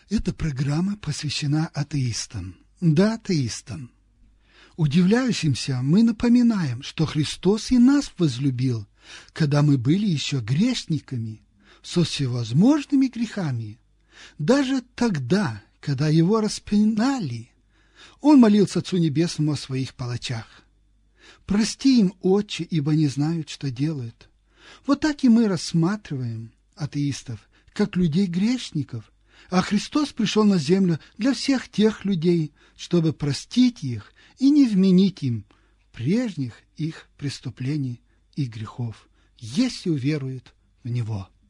Эта программа посвящена атеистам. Да, атеистам. Удивляющимся мы напоминаем, что Христос и нас возлюбил, когда мы были еще грешниками, со всевозможными грехами. Даже тогда, когда Его распинали, Он молился Отцу Небесному о своих палачах. «Прости им, Отче, ибо не знают, что делают». Вот так и мы рассматриваем атеистов, как людей-грешников, а Христос пришел на землю для всех тех людей, чтобы простить их и не вменить им прежних их преступлений и грехов, если уверуют в Него.